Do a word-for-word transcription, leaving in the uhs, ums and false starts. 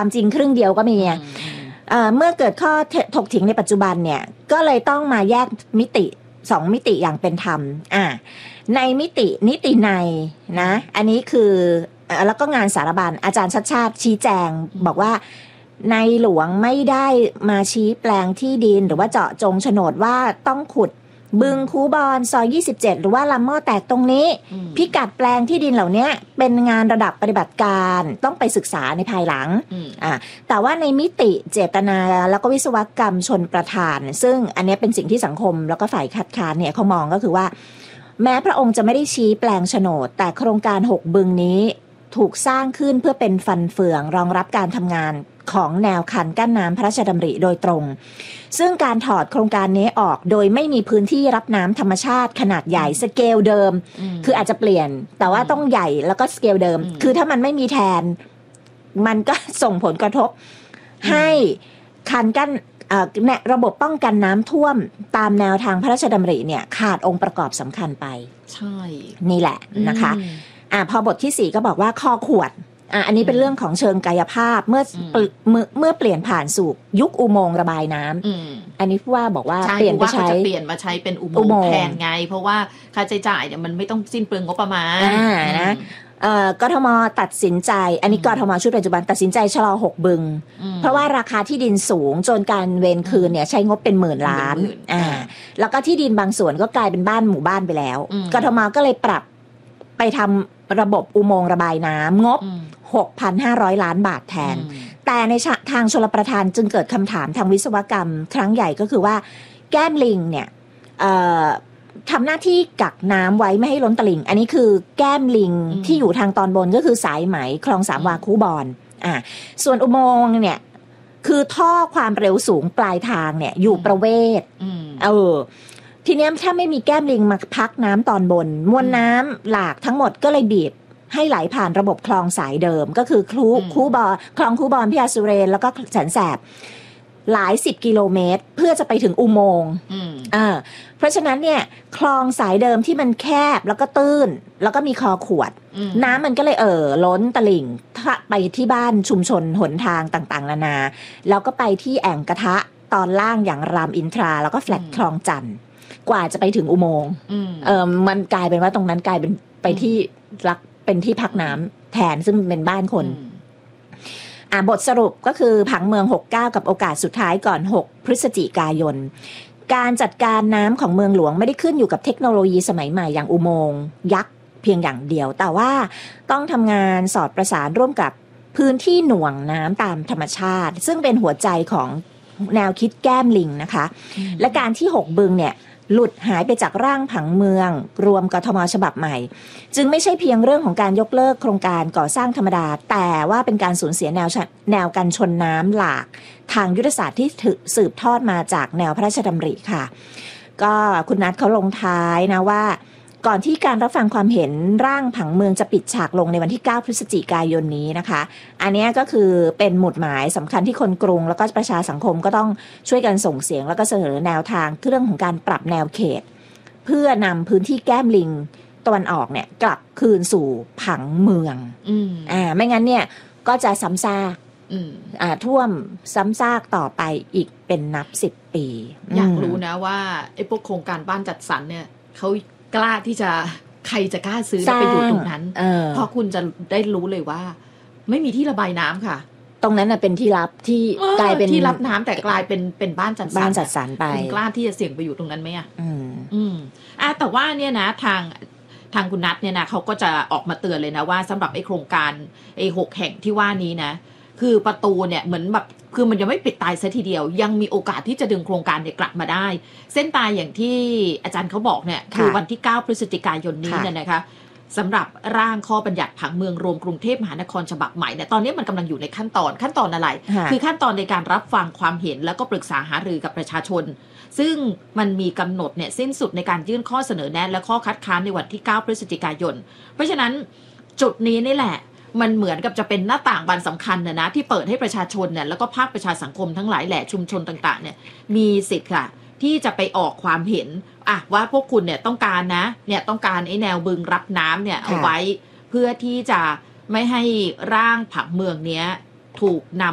ความจริงครึ่งเดียวก็มีเอ่อเมื่อเกิดข้อถกเถียงในปัจจุบันเนี่ยก็เลยต้องมาแยกมิติสองมิติอย่างเป็นธรรมอ่าในมิตินิตินัยนะอันนี้คือแล้วก็งานสารบัญอาจารย์ชัดชาติชี้แจงบอกว่าในหลวงไม่ได้มาชี้แปลงที่ดินหรือว่าเจาะจงโฉนดว่าต้องขุดบึงคูบอนซอยยี่สิบเจ็ดหรือว่าลำหม้อแตกตรงนี้พิกัดแปลงที่ดินเหล่านี้เป็นงานระดับปฏิบัติการต้องไปศึกษาในภายหลังอ่าแต่ว่าในมิติเจตนาแล้วก็วิศวกรรมชนประทานซึ่งอันนี้เป็นสิ่งที่สังคมแล้วก็ฝ่ายคัดค้านเนี่ยเขามองก็คือว่าแม้พระองค์จะไม่ได้ชี้แปลงโฉนดแต่โครงการหกบึงนี้ถูกสร้างขึ้นเพื่อเป็นฟันเฟืองรองรับการทำงานของแนวคันกั้นน้ำพระราชดำริโดยตรงซึ่งการถอดโครงการนี้ออกโดยไม่มีพื้นที่รับน้ำธรรมชาติขนาดใหญ่สเกลเดิมคืออาจจะเปลี่ยนแต่ว่าต้องใหญ่แล้วก็สเกลเดิมคือถ้ามันไม่มีแทนมันก็ส่งผลกระทบให้คันกั้นระบบป้องกันน้ำท่วมตามแนวทางพระราชดำริเนี่ยขาดองค์ประกอบสำคัญไปใช่นี่แหละนะคะอ่าพอบทที่สี่ก็บอกว่าคอขวดอ่ะอันนี้เป็นเรื่องของเชิงกายภาพเมื่อเมื่อเมื่อเปลี่ยนผ่านสู่ยุคอุโมงค์ระบายน้ำอันนี้ผู้ว่าบอกว่าเปลี่ยนไปใช้จะเปลี่ยนมาใช้เป็นอุโมงค์แทนไงเพราะว่าค่าใช้จ่ายเนี่ยมันไม่ต้องสิ้นเปลืองงบประมาณอ่านะเอ่อกทมตัดสินใจอันนี้กทมชุดปัจจุบันตัดสินใจชะลอหกบึงเพราะว่าราคาที่ดินสูงจนการเวรคืนเนี่ยใช้งบเป็นหมื่นล้านอ่าแล้วก็ที่ดินบางส่วนก็กลายเป็นบ้านหมู่บ้านไปแล้วกทมก็เลยปรับไปทำระบบอุโมงค์ระบายน้ำงบ หกพันห้าร้อย ล้านบาทแทนแต่ในทางชลประทานจึงเกิดคำถามทางวิศวกรรมครั้งใหญ่ก็คือว่าแก้มลิงเนี่ยทำหน้าที่กักน้ำไว้ไม่ให้ล้นตลิ่งอันนี้คือแก้มลิงที่อยู่ทางตอนบนก็คือสายไหมคลองสามวาคูบอนอ่าส่วนอุโมงค์เนี่ยคือท่อความเร็วสูงปลายทางเนี่ยอยู่ประเวศเออทีนี้ถ้าไม่มีแก้มลิงมาพักน้ำตอนบนมวลน้ำหลากทั้งหมดก็เลยบีบให้ไหลผ่านระบบคลองสายเดิมก็คือคูคูบอคลองคูบอนพิยาสุเรนแล้วก็แสนแสบหลายสิบกิโลเมตรเพื่อจะไปถึงอุโมงค์อ่าเพราะฉะนั้นเนี่ยคลองสายเดิมที่มันแคบแล้วก็ตื้นแล้วก็มีคอขวดน้ำมันก็เลยเอ่อล้นตลิ่งไปที่บ้านชุมชนหนทางต่างๆนานาแล้วก็ไปที่แอ่งกระทะตอนล่างอย่างรามอินทราแล้วก็แฟลตคลองจันทร์กว่าจะไปถึงอุโมงค์เออมันกลายเป็นว่าตรงนั้นกลายเป็นไปที่รักเป็นที่พักน้ำแทนซึ่งเป็นบ้านคนอ่าบทสรุปก็คือผังเมืองหกสิบเก้ากับโอกาสสุดท้ายก่อนหกพฤศจิกายนการจัดการน้ำของเมืองหลวงไม่ได้ขึ้นอยู่กับเทคโนโลยีสมัยใหม่อย่างอุโมงค์ยักษ์เพียงอย่างเดียวแต่ว่าต้องทำงานสอดประสานร่วมกับพื้นที่หน่วงน้ำตามธรรมชาติซึ่งเป็นหัวใจของแนวคิดแก้มลิงนะคะและการที่หกบึงเนี่ยหลุดหายไปจากร่างผังเมืองรวมกทมฉบับใหม่จึงไม่ใช่เพียงเรื่องของการยกเลิกโครงการก่อสร้างธรรมดาแต่ว่าเป็นการสูญเสียแนวแนวกันชนน้ำหลากทางยุทธศาสตร์ที่สืบทอดมาจากแนวพระราชดำริค่ะก็คุณนัทเขาลงท้ายนะว่าก่อนที่การรับฟังความเห็นร่างผังเมืองจะปิดฉากลงในวันที่เก้าพฤศจิกายนนี้นะคะอันนี้ก็คือเป็นหมุดหมายสำคัญที่คนกรุงแล้วก็ประชาสังคมก็ต้องช่วยกันส่งเสียงแล้วก็เสนอแนวทางเรื่องของการปรับแนวเขตเพื่อนำพื้นที่แก้มลิงตะวันออกเนี่ยกลับคืนสู่ผังเมืองอ่าไม่งั้นเนี่ยก็จะซ้ำซากอ่าท่วมซ้ำซากต่อไปอีกเป็นนับสิบปีอยากรู้นะว่าไอ้พวกโครงการบ้านจัดสรรเนี่ยเขากล้าที่จะใครจะกล้าซื้อไปอยู่ตรงนั้น เ, เพราะคุณจะได้รู้เลยว่าไม่มีที่ระบายน้ำค่ะตรงนั้นน่ะเป็นที่รับที่กลายเป็นที่รับน้ำแต่กลายเป็นเป็นบ้านจัดสรรบ้านจัดสรรไปคุณกล้าที่จะเสี่ยงไปอยู่ตรงนั้นไหมอ่ะอืมอืมอ่ะแต่ว่าเนี่ยนะทางทางคุณนัทเนี่ยนะเขาก็จะออกมาเตือนเลยนะว่าสำหรับไอ้โครงการไอ้หกแห่งที่ว่านี้นะคือประตูเนี่ยเหมือนแบบคือมันยังไม่ปิดตายซะทีเดียวยังมีโอกาสที่จะดึงโครงการเนี่ยกลับมาได้เส้นตายอย่างที่อาจารย์เขาบอกเนี่ยคือวันที่เก้าพฤศจิกายนนี้เนี่ยนะคะสำหรับร่างข้อบัญญัติผังเมืองรวมกรุงเทพมหานครฉบับใหม่เนี่ยตอนนี้มันกำลังอยู่ในขั้นตอนขั้นตอนอะไรคือขั้นตอนในการรับฟังความเห็นแล้วก็ปรึกษาหารือกับประชาชนซึ่งมันมีกำหนดเนี่ยสิ้นสุดในการยื่นข้อเสนอแนะและข้อคัดค้านในวันที่เก้าพฤศจิกายนเพราะฉะนั้นจุดนี้นี่แหละมันเหมือนกับจะเป็นหน้าต่างบานสำคัญนะนะที่เปิดให้ประชาชนเนี่ยแล้วก็ภาคประชาสังคมทั้งหลายแหล่ชุมชนต่างๆเนี่ยมีสิทธิ์ค่ะที่จะไปออกความเห็นอ่ะว่าพวกคุณเนี่ยต้องการนะเนี่ยต้องการไอ้แนวบึงรับน้ำเนี่ยเอาไว้เพื่อที่จะไม่ให้ร่างผังเมืองเนี้ยถูกนำ